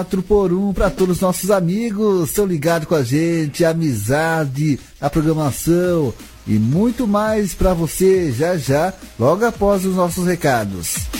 4x1 para todos os nossos amigos, estão ligados com a gente, a amizade, a programação e muito mais para você já, logo após os nossos recados.